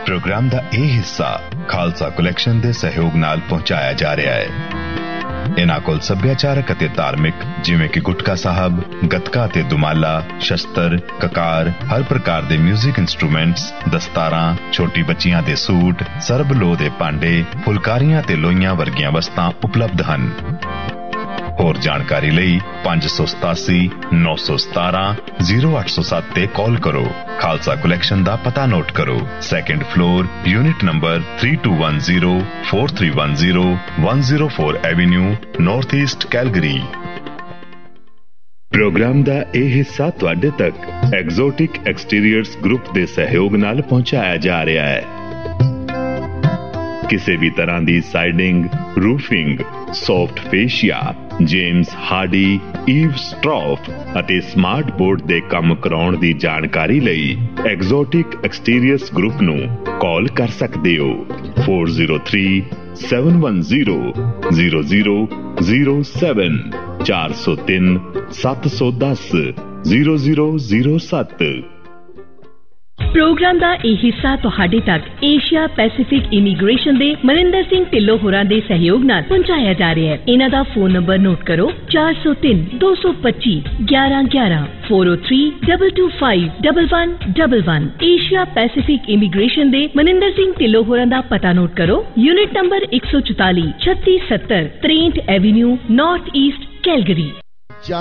Programme का यह हिस्सा खालसा कलैक्शन के सहयोग नाल पहुंचाया जा रहा है। इन्हां कोल सभ्याचारक अते धार्मिक जिवें कि गुटका साहब, गतका ते दुमाला, शस्त्र, ककार, हर प्रकार दे म्यूजिक इंस्ट्रूमेंट्स, दस्तारां, छोटी बच्चियां दे सूट, सरबलो दे भांडे, फुलकारियां ते लोइयां वर्गियां वस्तां उपलब्ध हन। होर जानकारी लई 587 917 0807 ते कॉल करो। खालसा कलैक्शन दा पता नोट करो। 2nd floor, unit number 3210 4310 104 Avenue, north east Calgary. Programme दा यह हिस्सा तुहाडे तक एग्जोटिक एक्सटीरियर्स ग्रुप दे सहयोग नाल पहुंचाया जा रहा है। किसी भी तरह की siding, roofing, soft fascia, James Hardy, ewe स्ट्रॉफ अते स्मार्ट बोर्ड दे काम कराउण दी जानकारी लई एग्जोटिक एक्सटीरियर्स ग्रुप नू कॉल कर सकते हो। 403 710 0007 403 710 0007। प्रोग्राम का यह हिस्सा तुहाडे तक एशिया पैसिफिक इमीग्रेशन दे मनिंदर सिंह ढिल्लों होरां दे सहयोग नाल पहुंचाया जा रहा है। इन्हां दा फोन नंबर नोट करो 403 225 1111 403 225 1111। एशिया पैसिफिक इमीग्रेशन दे मनिंदर सिंह ढिल्लों होरां दा पता नोट करो। Unit number 144 3670 63 Avenue, north east Calgary.